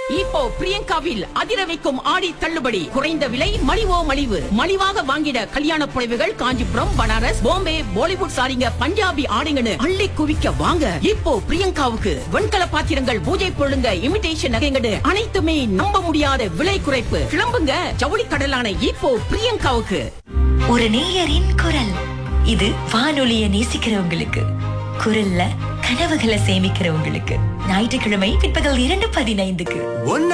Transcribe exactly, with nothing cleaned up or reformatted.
இப்போ பிரியங்காவில் அதிர வைக்கும் ஆடி தள்ளுபடி. குறைந்த விலை மலிவோ மலிவு. மலிவாக வாங்கிட கல்யாண புடவைகள் காஞ்சிபுரம், பனாரஸ், பாம்பே, பாலிவுட் சாரிங்க, பஞ்சாபி ஆடைங்கன்னு அள்ளி குவிக்க வாங்க. இப்போ பிரியங்காவுக்கு வெண்கல பாத்திரங்கள், பூஜை பொருளுங்க, இமிடேஷன் நகைங்கன்னு அனைத்துமே நம்ப முடியாத விலை குறைப்பு. கிளம்புங்க ஜவுளி கடலான இப்போ பிரியங்காவுக்கு. ஒரு நேயரின் குரல். இது வானொலியை நேசிக்கிறவங்களுக்கு, குரல்ல கனவுகளை சேமிக்கிறவங்களுக்கு. ஞாயிற்றுக்கிழமை பிற்பகல் இரண்டு பதினைந்துக்கு